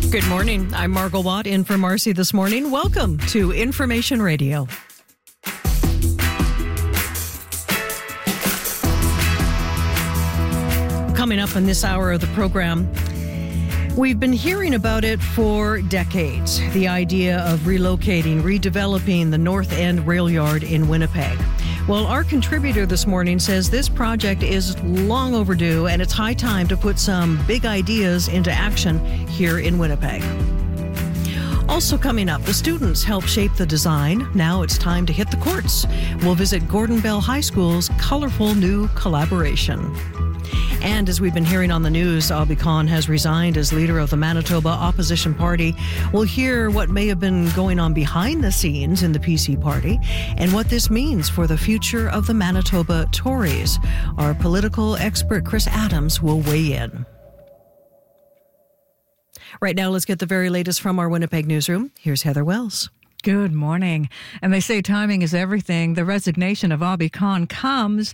Good morning. I'm Margot Watt in for Marcy this morning. Welcome to Information Radio. Coming up in this hour of the program, we've been hearing about it for decades. The idea of relocating, redeveloping the North End Rail Yard in Winnipeg. Well, our contributor this morning says this project is long overdue and it's high time to put some big ideas into action here in Winnipeg. Also coming up, the students help shape the design. Now it's time to hit the courts. We'll visit Gordon Bell High School's colorful new collaboration. And as we've been hearing on the news, Abhi Khan has resigned as leader of the Manitoba Opposition Party. We'll hear what may have been going on behind the scenes in the PC party and what this means for the future of the Manitoba Tories. Our political expert, Chris Adams, will weigh in. Right now, let's get the very latest from our Winnipeg newsroom. Here's Heather Wells. Good morning. And they say timing is everything. The resignation of Abhi Khan comes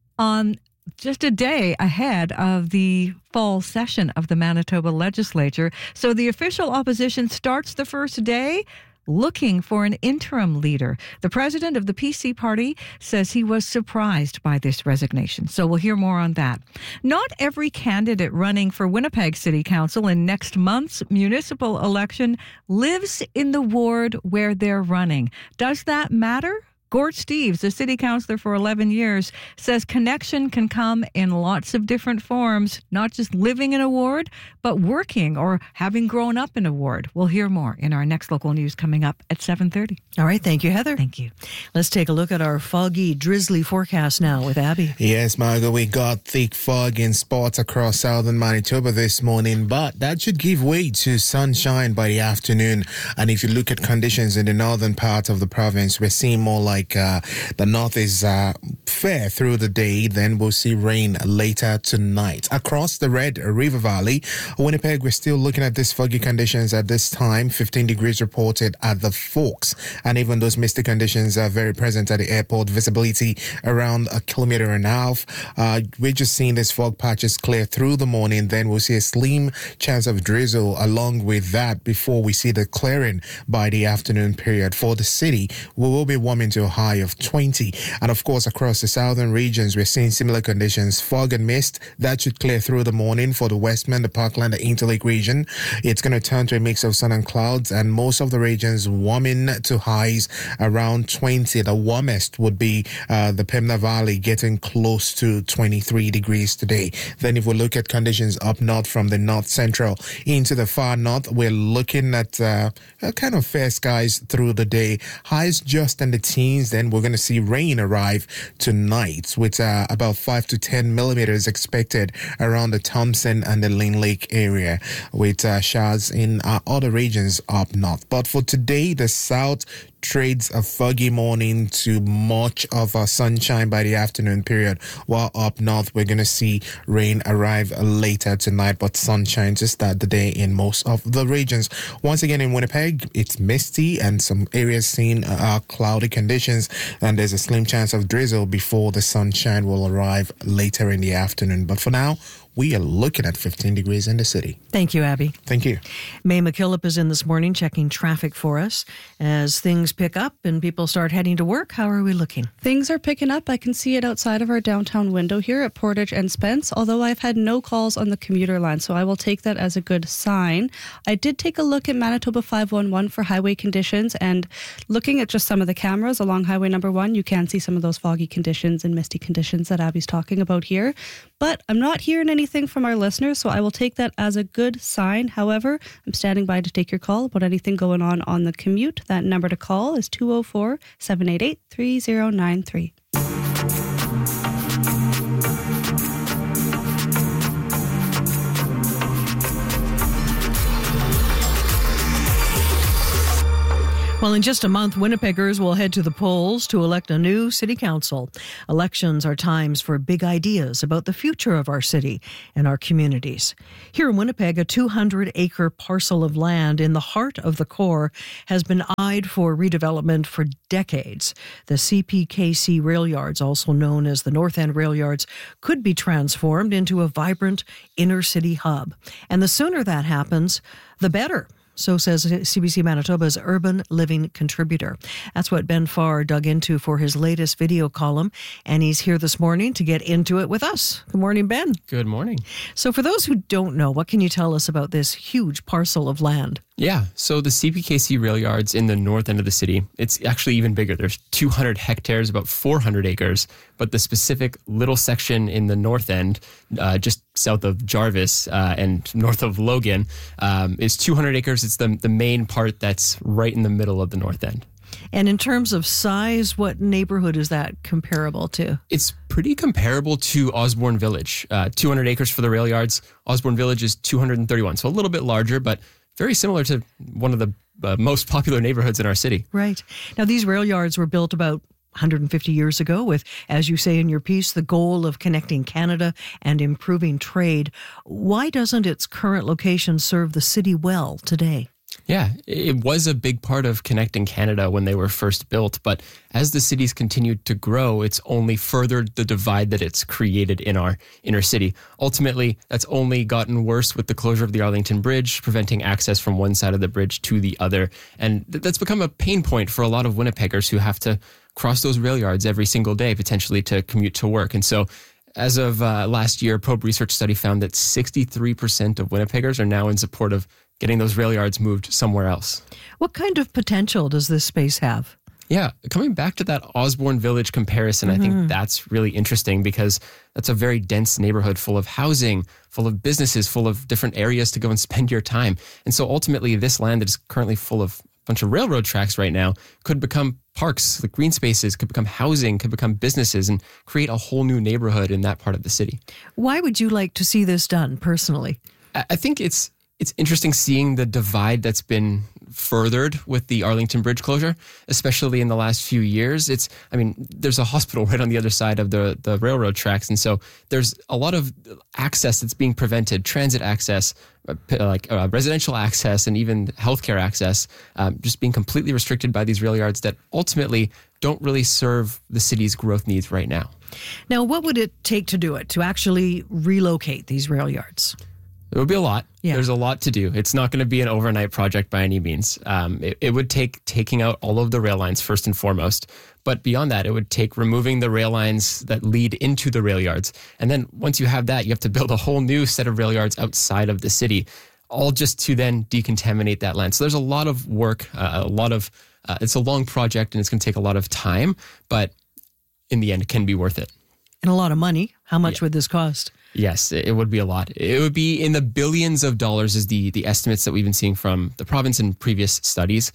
on just a day ahead of the fall session of the Manitoba legislature. So the official opposition starts the first day looking for an interim leader. The president of the PC party says he was surprised by this resignation. So we'll hear more on that. Not every candidate running for Winnipeg City Council in next month's municipal election lives in the ward where they're running. Does that matter? Gord Steeves, a city councillor for 11 years, says connection can come in lots of different forms, not just living in a ward, but working or having grown up in a ward. We'll hear more in our next local news coming up at 7:30. All right. Thank you, Heather. Thank you. Let's take a look at our foggy, drizzly forecast now with Abby. Yes, Margot, we got thick fog in spots across southern Manitoba this morning, but that should give way to sunshine by the afternoon. And if you look at conditions in the northern part of the province, we're seeing more like the north is fair through the day, then we'll see rain later tonight. Across the Red River Valley, Winnipeg, we're still looking at these foggy conditions at this time. 15 degrees reported at the Forks, and even those misty conditions are very present at the airport. Visibility around 1.5 kilometers. We're just seeing these fog patches clear through the morning, then we'll see a slim chance of drizzle along with that before we see the clearing by the afternoon period. For the city, we will be warming to a high of 20. And of course, across the southern regions, we're seeing similar conditions. Fog and mist, that should clear through the morning for the Westman, the Parkland, the Interlake region. It's going to turn to a mix of sun and clouds, and most of the regions warming to highs around 20. The warmest would be the Pembina Valley, getting close to 23 degrees today. Then if we look at conditions up north from the north central into the far north, we're looking at kind of fair skies through the day. Highs just in the teens. Then we're going to see rain arrive tonight with about 5 to 10 millimeters expected around the Thompson and the Lynn Lake area, with showers in other regions up north. But for today, the south trades a foggy morning to much of a sunshine by the afternoon period, while up north we're going to see rain arrive later tonight, but sunshine to start the day in most of the regions. Once again in Winnipeg, it's misty and some areas seeing cloudy conditions, and there's a slim chance of drizzle before the sunshine will arrive later in the afternoon. But for now, we are looking at 15 degrees in the city. Thank you, Abby. Thank you. May McKillop is in this morning checking traffic for us. As things pick up and people start heading to work, how are we looking? Things are picking up. I can see it outside of our downtown window here at Portage and Spence, although I've had no calls on the commuter line, so I will take that as a good sign. I did take a look at Manitoba 511 for highway conditions, and looking at just some of the cameras along Highway number 1, you can see some of those foggy conditions and misty conditions that Abby's talking about here. But I'm not hearing anything from our listeners, so I will take that as a good sign. However, I'm standing by to take your call about anything going on the commute. That number to call is 204-788-3093. Well, in just a month, Winnipeggers will head to the polls to elect a new city council. Elections are times for big ideas about the future of our city and our communities. Here in Winnipeg, a 200-acre parcel of land in the heart of the core has been eyed for redevelopment for decades. The CPKC rail yards, also known as the North End Rail Yards, could be transformed into a vibrant inner-city hub. And the sooner that happens, the better. So says CBC Manitoba's urban living contributor. That's what Ben Farr dug into for his latest video column, and he's here this morning to get into it with us. Good morning, Ben. Good morning. So for those who don't know, what can you tell us about this huge parcel of land? Yeah, so the CPKC rail yards in the north end of the city, it's actually even bigger. There's 200 hectares, about 400 acres, but the specific little section in the north end, just south of Jarvis and north of Logan, is 200 acres. It's the main part that's right in the middle of the north end. And in terms of size, what neighborhood is that comparable to? It's pretty comparable to Osborne Village. 200 acres for the rail yards. Osborne Village is 231, so a little bit larger, but very similar to one of the most popular neighborhoods in our city. Right. Now, these rail yards were built about 150 years ago with, as you say in your piece, the goal of connecting Canada and improving trade. Why doesn't its current location serve the city well today? Yeah, it was a big part of connecting Canada when they were first built, but as the city's continued to grow, it's only furthered the divide that it's created in our inner city. Ultimately, that's only gotten worse with the closure of the Arlington Bridge, preventing access from one side of the bridge to the other. And that's become a pain point for a lot of Winnipeggers who have to cross those rail yards every single day, potentially to commute to work. And so as of last year, a Probe research study found that 63% of Winnipeggers are now in support of getting those rail yards moved somewhere else. What kind of potential does this space have? Yeah, coming back to that Osborne Village comparison, I think that's really interesting because that's a very dense neighborhood full of housing, full of businesses, full of different areas to go and spend your time. And so ultimately, this land that is currently full of a bunch of railroad tracks right now could become parks, like green spaces, could become housing, could become businesses, and create a whole new neighborhood in that part of the city. Why would you like to see this done personally? I think it's interesting seeing the divide that's been furthered with the Arlington Bridge closure, especially in the last few years. There's a hospital right on the other side of the railroad tracks. And so there's a lot of access that's being prevented, transit access, residential access, and even healthcare access, just being completely restricted by these rail yards that ultimately don't really serve the city's growth needs right now. Now, what would it take to do it, to actually relocate these rail yards? It would be a lot. Yeah. There's a lot to do. It's not going to be an overnight project by any means. It would take taking out all of the rail lines first and foremost. But beyond that, it would take removing the rail lines that lead into the rail yards. And then once you have that, you have to build a whole new set of rail yards outside of the city, all just to then decontaminate that land. So there's a lot of work, it's a long project and it's going to take a lot of time, but in the end, it can be worth it. And a lot of money. How much would this cost? Yes, it would be a lot. It would be in the billions of dollars is the estimates that we've been seeing from the province in previous studies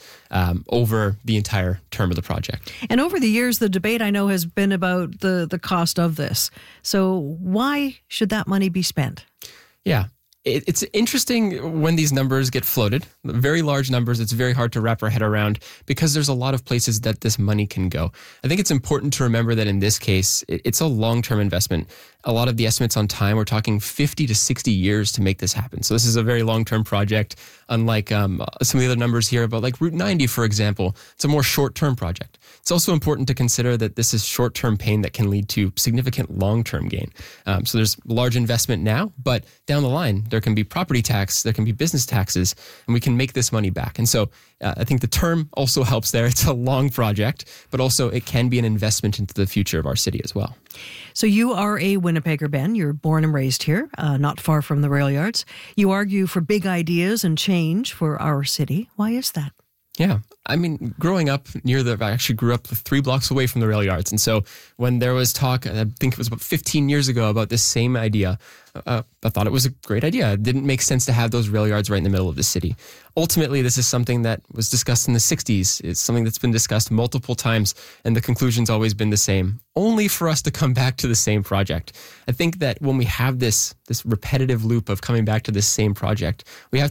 over the entire term of the project. And over the years, the debate I know has been about the cost of this. So why should that money be spent? Yeah. It's interesting when these numbers get floated, very large numbers. It's very hard to wrap our head around because there's a lot of places that this money can go. I think it's important to remember that in this case, it's a long-term investment. A lot of the estimates on time, we're talking 50 to 60 years to make this happen. So this is a very long-term project, unlike some of the other numbers here about like Route 90, for example. It's a more short-term project. It's also important to consider that this is short-term pain that can lead to significant long-term gain. So there's large investment now, but down the line, there can be property tax, there can be business taxes, and we can make this money back. And so I think the term also helps there. It's a long project, but also it can be an investment into the future of our city as well. So you are a Winnipegger, Ben. You're born and raised here, not far from the rail yards. You argue for big ideas and change for our city. Why is that? Yeah. Growing up I actually grew up 3 blocks away from the rail yards. And so when there was talk, I think it was about 15 years ago, about this same idea, I thought it was a great idea. It didn't make sense to have those rail yards right in the middle of the city. Ultimately, this is something that was discussed in the 60s. It's something that's been discussed multiple times, and the conclusion's always been the same, only for us to come back to the same project. I think that when we have this repetitive loop of coming back to this same project, we have to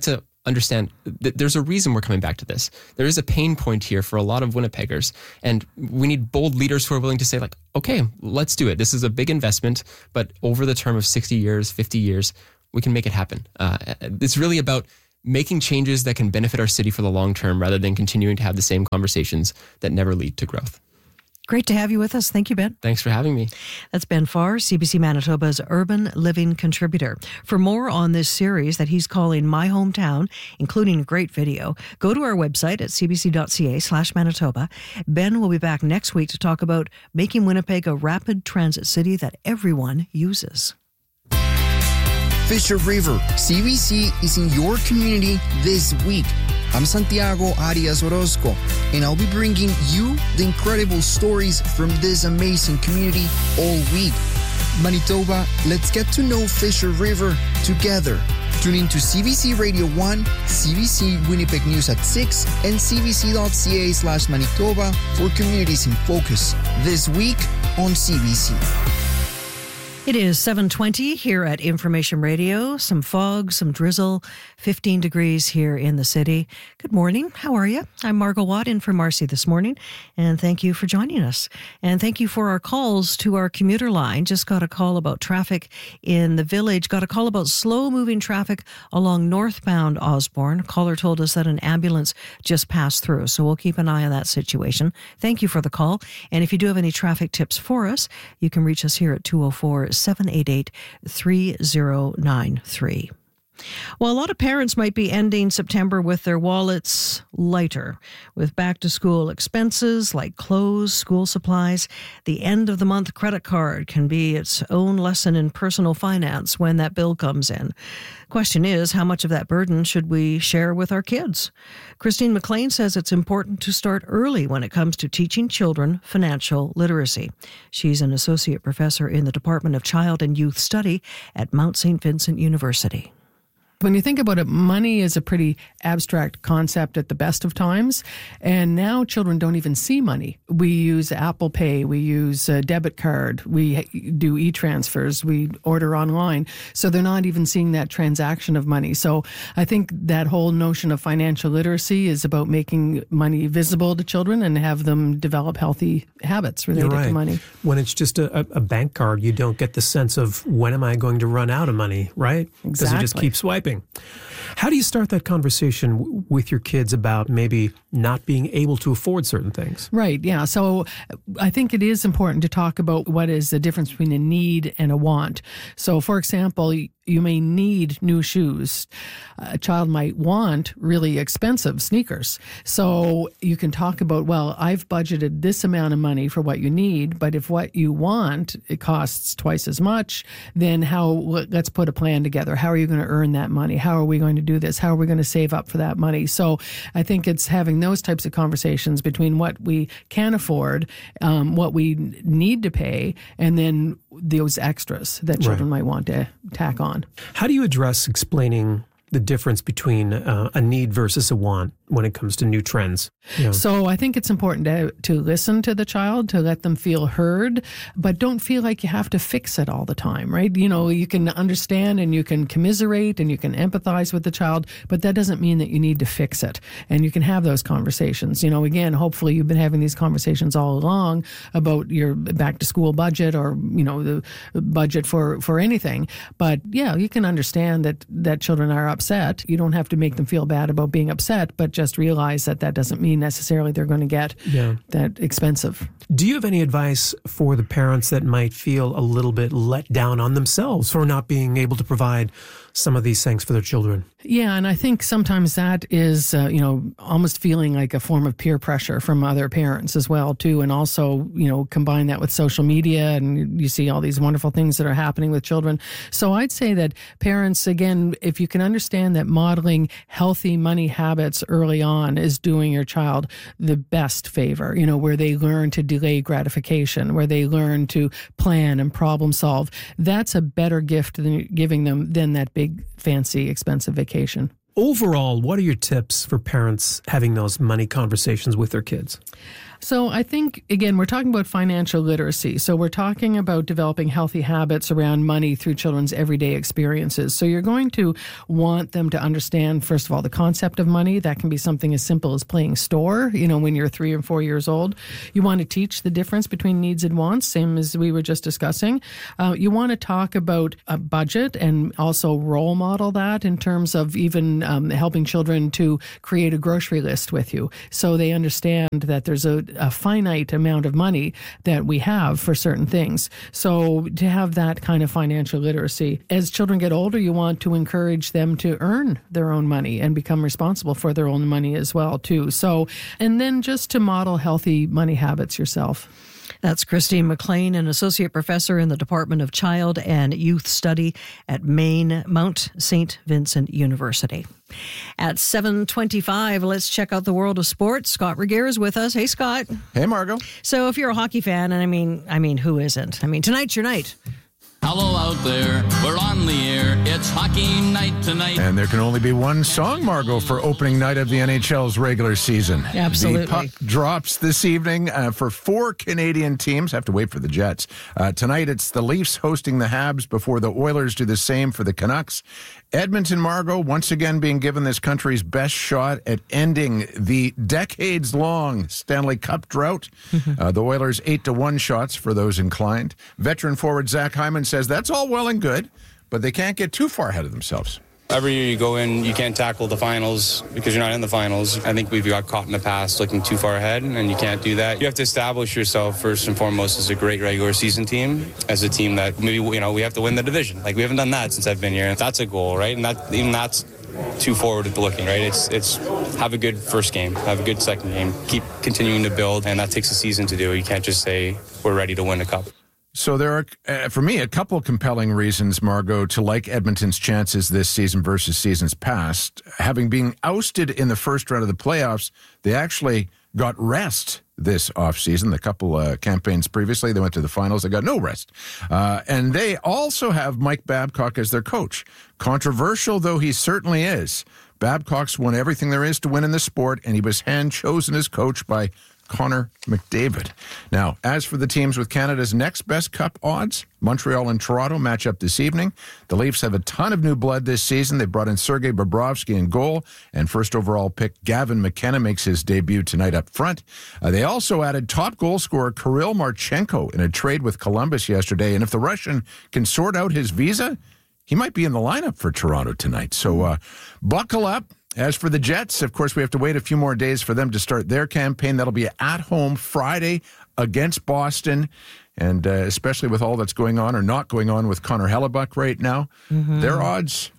understand that there's a reason we're coming back to this. There is a pain point here for a lot of Winnipeggers, and we need bold leaders who are willing to say, like, okay, let's do it. This is a big investment, but over the term of 60 years, 50 years, we can make it happen. It's really about making changes that can benefit our city for the long term rather than continuing to have the same conversations that never lead to growth. Great to have you with us. Thank you, Ben. Thanks for having me. That's Ben Farr, CBC Manitoba's urban living contributor. For more on this series that he's calling My Hometown, including a great video, go to our website at cbc.ca/Manitoba. Ben will be back next week to talk about making Winnipeg a rapid transit city that everyone uses. Fisher River, CBC is in your community this week. I'm Santiago Arias Orozco, and I'll be bringing you the incredible stories from this amazing community all week. Manitoba, let's get to know Fisher River together. Tune in to CBC Radio 1, CBC Winnipeg News at 6, and cbc.ca/Manitoba for Communities in Focus this week on CBC. It is 7:20 here at Information Radio. Some fog, some drizzle, 15 degrees here in the city. Good morning. How are you? I'm Margot Watt in for Marcy this morning, and thank you for joining us. And thank you for our calls to our commuter line. Just got a call about traffic in the village. Got a call about slow-moving traffic along northbound Osborne. A caller told us that an ambulance just passed through, so we'll keep an eye on that situation. Thank you for the call. And if you do have any traffic tips for us, you can reach us here at 204-788-3093. Well, a lot of parents might be ending September with their wallets lighter, with back-to-school expenses like clothes, school supplies. The end-of-the-month credit card can be its own lesson in personal finance when that bill comes in. Question is, how much of that burden should we share with our kids? Christine McLean says it's important to start early when it comes to teaching children financial literacy. She's an associate professor in the Department of Child and Youth Study at Mount St. Vincent University. When you think about it, money is a pretty abstract concept at the best of times. And now children don't even see money. We use Apple Pay. We use a debit card. We do e-transfers. We order online. So they're not even seeing that transaction of money. So I think that whole notion of financial literacy is about making money visible to children and have them develop healthy habits related to money. When it's just a bank card, you don't get the sense of when am I going to run out of money, right? Exactly. Because you just keep swiping. How do you start that conversation with your kids about maybe not being able to afford certain things? Right, yeah. So I think it is important to talk about what is the difference between a need and a want. So, for example, you may need new shoes. A child might want really expensive sneakers. So you can talk about, well, I've budgeted this amount of money for what you need, but if what you want, it costs twice as much, then let's put a plan together. How are you going to earn that money? How are we going to do this? How are we going to save up for that money? So I think it's having those types of conversations between what we can afford, what we need to pay, and then those extras that children might want to tack on. How do you address explaining the difference between a need versus a want when it comes to new trends? Yeah. So I think it's important to listen to the child, to let them feel heard, but don't feel like you have to fix it all the time, right? You know, you can understand and you can commiserate and you can empathize with the child, but that doesn't mean that you need to fix it. And you can have those conversations. You know, again, hopefully you've been having these conversations all along about your back to school budget or, you know, the budget for anything. But yeah, you can understand that children are upset. You don't have to make them feel bad about being upset, but just realize that doesn't mean necessarily they're going to get that expensive. Do you have any advice for the parents that might feel a little bit let down on themselves for not being able to provide some of these things for their children? Yeah, and I think sometimes that is, almost feeling like a form of peer pressure from other parents as well, too. And also, combine that with social media and you see all these wonderful things that are happening with children. So I'd say that parents, again, if you can understand that modeling healthy money habits early on is doing your child the best favor, where they learn to delay gratification, where they learn to plan and problem solve, that's a better gift than giving them than that big, fancy, expensive vacation. Overall, what are your tips for parents having those money conversations with their kids? So I think, again, we're talking about financial literacy. So we're talking about developing healthy habits around money through children's everyday experiences. So you're going to want them to understand, first of all, the concept of money. That can be something as simple as playing store, when you're 3 or 4 years old. You want to teach the difference between needs and wants, same as we were just discussing. You want to talk about a budget and also role model that in terms of even helping children to create a grocery list with you, so they understand that there's a finite amount of money that we have for certain things. So to have that kind of financial literacy. As children get older, you want to encourage them to earn their own money and become responsible for their own money as well, too. So, and then just to model healthy money habits yourself. That's Christine McLean, an associate professor in the Department of Child and Youth Study at Maine Mount St. Vincent University. At 7:25, let's check out the world of sports. Scott Regehr is with us. Hey, Scott. Hey, Margot. So if you're a hockey fan, and I mean, who isn't? Tonight's your night. Hello out there, we're on the air, it's hockey night tonight. And there can only be one song, Margot, for opening night of the NHL's regular season. Absolutely. The puck drops this evening for 4 Canadian teams. Have to wait for the Jets. Tonight it's the Leafs hosting the Habs before the Oilers do the same for the Canucks. Edmonton, Margot, once again being given this country's best shot at ending the decades-long Stanley Cup drought. The Oilers 8-1 shots for those inclined. Veteran forward Zach Hyman says that's all well and good, but they can't get too far ahead of themselves. Every year you go in, you can't tackle the finals because you're not in the finals. I think we've got caught in the past looking too far ahead, and you can't do that. You have to establish yourself first and foremost as a great regular season team, as a team that maybe, we have to win the division. Like, we haven't done that since I've been here. That's a goal, right? And that's too forward looking, right? It's have a good first game, have a good second game, keep continuing to build, and that takes a season to do. You can't just say we're ready to win a cup. So there are, for me, a couple of compelling reasons, Margot, to like Edmonton's chances this season versus seasons past. Having been ousted in the first round of the playoffs, they actually got rest this offseason. The couple campaigns previously, they went to the finals. They got no rest. And they also have Mike Babcock as their coach. Controversial though he certainly is, Babcock's won everything there is to win in the sport, and he was hand-chosen as coach by Connor McDavid. Now, as for the teams with Canada's next best cup odds, Montreal and Toronto match up this evening. The Leafs have a ton of new blood this season. They brought in Sergei Bobrovsky in goal, and first overall pick Gavin McKenna makes his debut tonight up front. They also added top goal scorer Kirill Marchenko in a trade with Columbus yesterday, and if the Russian can sort out his visa, he might be in the lineup for Toronto tonight. So buckle up. As for the Jets, of course, we have to wait a few more days for them to start their campaign. That'll be at home Friday against Boston. And especially with all that's going on or not going on with Connor Hellebuck right now, their odds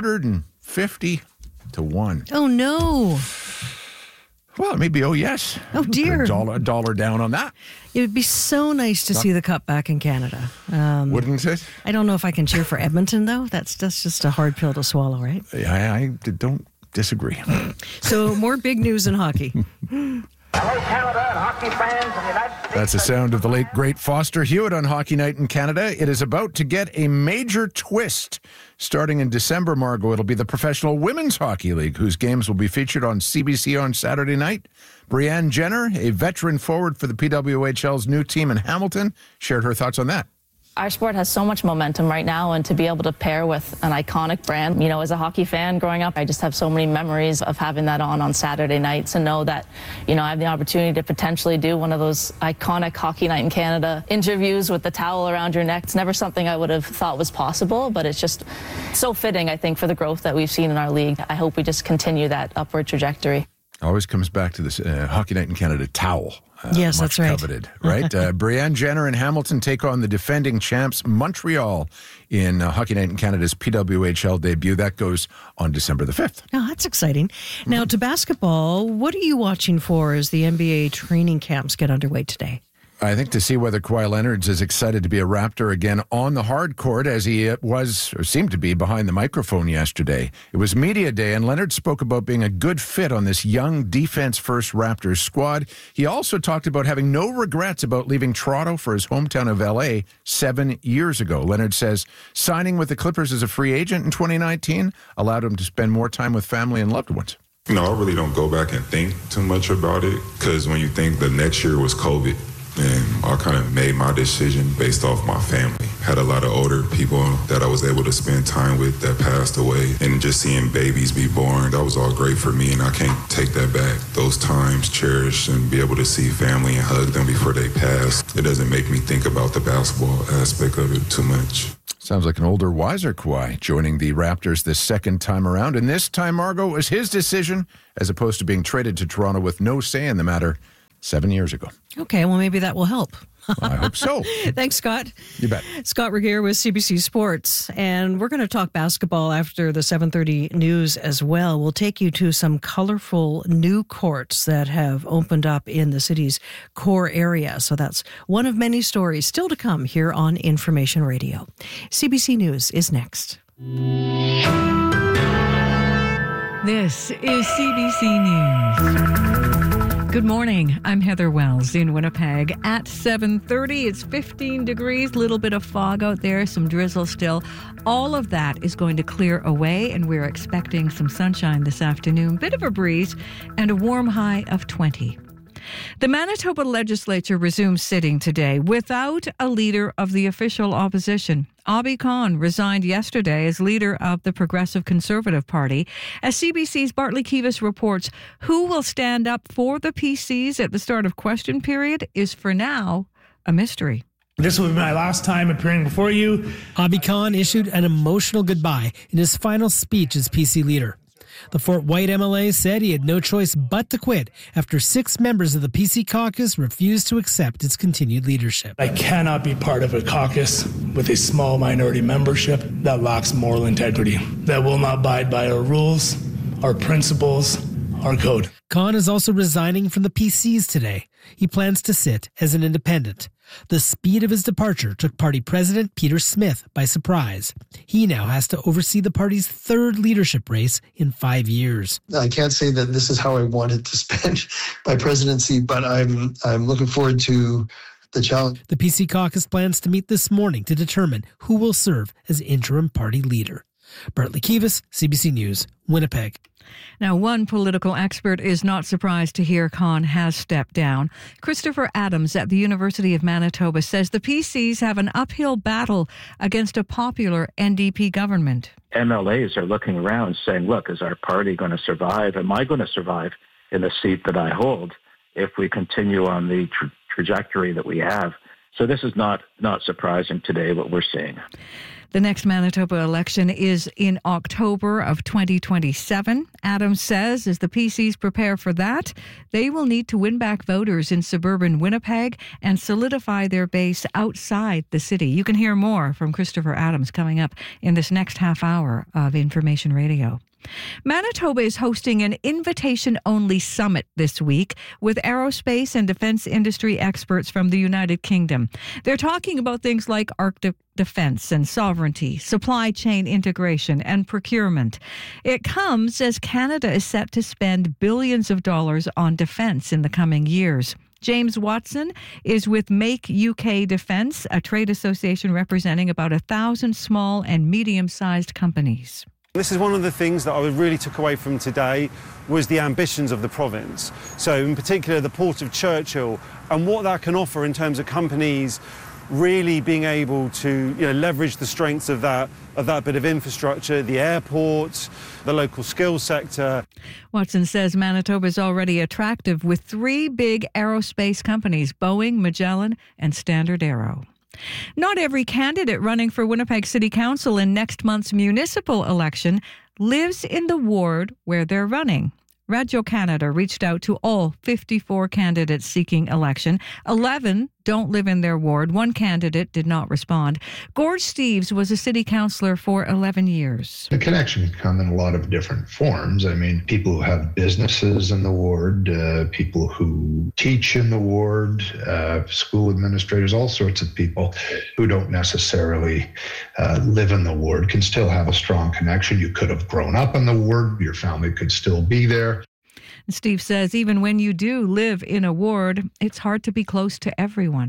150 to 1. Oh, no. Well, maybe, oh, yes. Oh, dear. A dollar down on that. It would be so nice to see the Cup back in Canada. Wouldn't it? I don't know if I can cheer for Edmonton, though. That's just a hard pill to swallow, right? I don't disagree. So more big news in hockey. Hello, Canada and hockey fans in the United States. That's the sound of the late, great Foster Hewitt on Hockey Night in Canada. It is about to get a major twist. Starting in December, Margot, it'll be the Professional Women's Hockey League, whose games will be featured on CBC on Saturday night. Brianne Jenner, a veteran forward for the PWHL's new team in Hamilton, shared her thoughts on that. Our sport has so much momentum right now, and to be able to pair with an iconic brand, as a hockey fan growing up, I just have so many memories of having that on Saturday nights, and know that, I have the opportunity to potentially do one of those iconic Hockey Night in Canada interviews with the towel around your neck. It's never something I would have thought was possible, but it's just so fitting, I think, for the growth that we've seen in our league. I hope we just continue that upward trajectory. Always comes back to this Hockey Night in Canada towel. Yes, that's right. Coveted, right? Brianne Jenner and Hamilton take on the defending champs Montreal in Hockey Night in Canada's PWHL debut. That goes on December the 5th. Oh, that's exciting. Now, to basketball, what are you watching for as the NBA training camps get underway today? I think to see whether Kawhi Leonard is excited to be a Raptor again on the hard court as he was, or seemed to be, behind the microphone yesterday. It was media day, and Leonard spoke about being a good fit on this young defense-first Raptors squad. He also talked about having no regrets about leaving Toronto for his hometown of L.A. 7 years ago. Leonard says signing with the Clippers as a free agent in 2019 allowed him to spend more time with family and loved ones. I really don't go back and think too much about it, because when you think the next year was COVID, and I kind of made my decision based off my family. Had a lot of older people that I was able to spend time with that passed away, and just seeing babies be born, that was all great for me, and I can't take that back. Those times cherished, and be able to see family and hug them before they pass, it doesn't make me think about the basketball aspect of it too much. Sounds like an older, wiser Kawhi joining the Raptors this second time around, and this time, Margot, was his decision as opposed to being traded to Toronto with no say in the matter 7 years ago. Okay, well, maybe that will help. I hope so. Thanks, Scott. You bet. Scott Regeer with CBC Sports. And we're going to talk basketball after the 7:30 news as well. We'll take you to some colorful new courts that have opened up in the city's core area. So that's one of many stories still to come here on Information Radio. CBC News is next. This is CBC News. Good morning. I'm Heather Wells in Winnipeg. At 7:30, it's 15 degrees, little bit of fog out there, some drizzle still. All of that is going to clear away, and we're expecting some sunshine this afternoon, bit of a breeze, and a warm high of 20. The Manitoba legislature resumes sitting today without a leader of the official opposition. Abhi Khan resigned yesterday as leader of the Progressive Conservative Party. As CBC's Bartley Kivas reports, who will stand up for the PCs at the start of question period is for now a mystery. This will be my last time appearing before you. Abhi Khan issued an emotional goodbye in his final speech as PC leader. The Fort White MLA said he had no choice but to quit after 6 members of the PC caucus refused to accept its continued leadership. I cannot be part of a caucus with a small minority membership that lacks moral integrity, that will not abide by our rules, our principles, our code. Khan is also resigning from the PCs today. He plans to sit as an independent. The speed of his departure took party president Peter Smith by surprise. He now has to oversee the party's 3rd leadership race in 5 years. I can't say that this is how I wanted to spend my presidency, but I'm looking forward to the challenge. The PC caucus plans to meet this morning to determine who will serve as interim party leader. Bartley Kivas, CBC News, Winnipeg. Now, one political expert is not surprised to hear Khan has stepped down. Christopher Adams at the University of Manitoba says the PCs have an uphill battle against a popular NDP government. MLAs are looking around saying, look, is our party going to survive? Am I going to survive in the seat that I hold if we continue on the trajectory that we have? So this is not surprising today, what we're seeing. The next Manitoba election is in October of 2027. Adams says as the PCs prepare for that, they will need to win back voters in suburban Winnipeg and solidify their base outside the city. You can hear more from Christopher Adams coming up in this next half hour of Information Radio. Manitoba is hosting an invitation-only summit this week with aerospace and defense industry experts from the United Kingdom. They're talking about things like Arctic defense and sovereignty, supply chain integration, and procurement. It comes as Canada is set to spend billions of dollars on defense in the coming years. James Watson is with Make UK Defence, a trade association representing about 1,000 small and medium-sized companies. This is one of the things that I really took away from today was the ambitions of the province. So in particular, the Port of Churchill and what that can offer in terms of companies really being able to leverage the strengths of that bit of infrastructure, the airport, the local skills sector. Watson says Manitoba is already attractive with 3 big aerospace companies, Boeing, Magellan, and Standard Aero. Not every candidate running for Winnipeg City Council in next month's municipal election lives in the ward where they're running. Radio Canada reached out to all 54 candidates seeking election. 11 don't live in their ward. 1 candidate did not respond. Gord Steeves was a city councillor for 11 years. The connection can come in a lot of different forms. I mean, people who have businesses in the ward, people who teach in the ward, school administrators, all sorts of people who don't necessarily live in the ward can still have a strong connection. You could have grown up in the ward. Your family could still be there. Steve says even when you do live in a ward, it's hard to be close to everyone.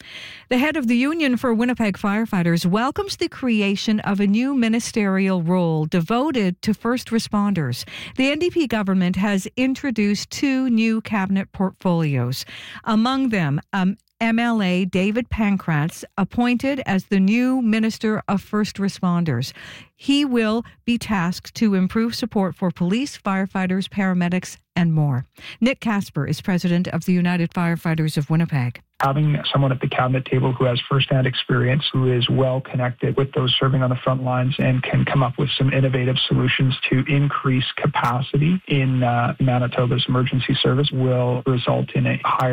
The head of the Union for Winnipeg Firefighters welcomes the creation of a new ministerial role devoted to first responders. The NDP government has introduced 2 new cabinet portfolios. Among them, MLA David Pankratz appointed as the new Minister of First Responders. He will be tasked to improve support for police, firefighters, paramedics, and more. Nick Casper is president of the United Firefighters of Winnipeg. Having someone at the cabinet table who has firsthand experience, who is well connected with those serving on the front lines and can come up with some innovative solutions to increase capacity in Manitoba's emergency service will result in a higher